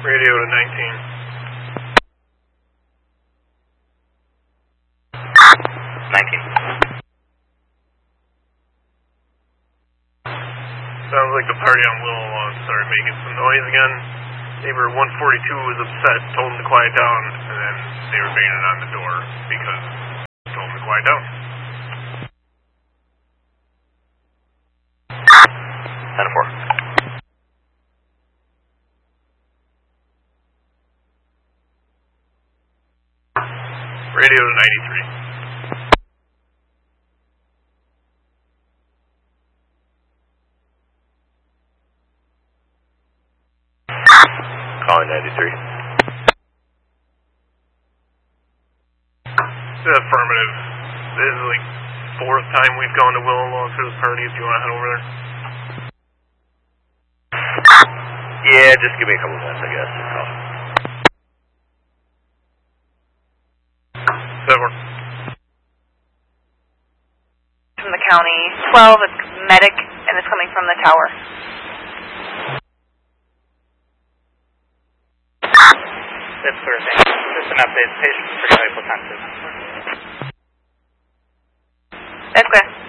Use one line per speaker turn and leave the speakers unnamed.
Radio to 19.
19.
Sounds like the party on Willow Lawn started making some noise again. Neighbor 142 was upset, told him to quiet down, and then they were banging on the door because he told him to quiet down.
10-4.
Radio to 93.
Calling 93.
Affirmative. This is like fourth time we've gone to Willow Lawn for this party. If you want to head over there.
Yeah, just give me a couple minutes, I guess. Call.
7.
From the county, 12, it's medic, and it's coming from the tower.
That's clear, thank you. Just an update, patient's pretty hypotensive.
That's clear.